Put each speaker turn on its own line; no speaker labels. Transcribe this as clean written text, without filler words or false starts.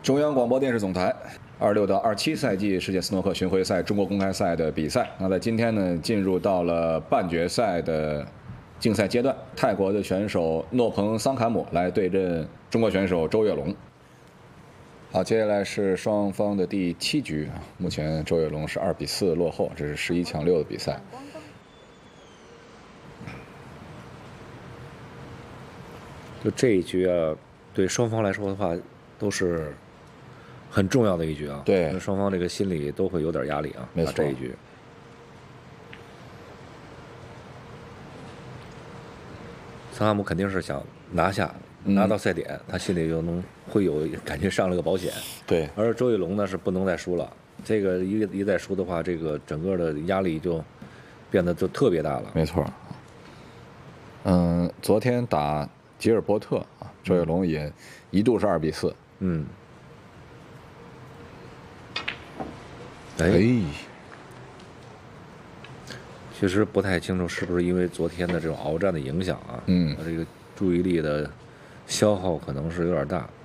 中央广播电视总台26到27赛季世界斯诺克巡回赛中国公开赛的比赛，那在今天呢，进入到了半决赛的竞赛阶段。泰国的选手诺彭桑坎姆来对阵中国选手周跃龙。好，接下来是双方的第7局啊，目前周跃龙是2比4落后，这是11强6的比赛。
就这一局啊，对双方来说的话，都是很重要的一局啊。
对，
双方这个心里都会有点压力啊。
没错，
这一局。桑哈姆肯定是想拿到赛点，他心里就会有感觉上了个保险。
对。
而周跃龙呢是不能再输了，这个一再输的话，这个整个的压力就变得就特别大了。
没错。昨天打吉尔伯特啊，周跃龙也一度是2比4。
嗯。确实不太清楚是不是因为昨天的这种鏖战的影响啊，他这个注意力的消耗可能是有点大。